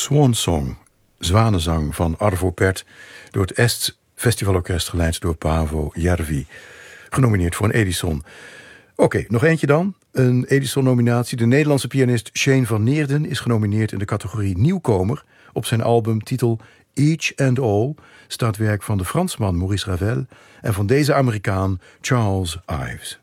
Swan Song, Zwanenzang van Arvo Pärt, door het Est Festivalorkest geleid door Paavo Järvi. Genomineerd voor een Edison. Oké, nog eentje dan. Een Edison-nominatie. De Nederlandse pianist Shane van Neerden is genomineerd in de categorie Nieuwkomer. Op zijn albumtitel Each and All staat werk van de Fransman Maurice Ravel en van deze Amerikaan Charles Ives.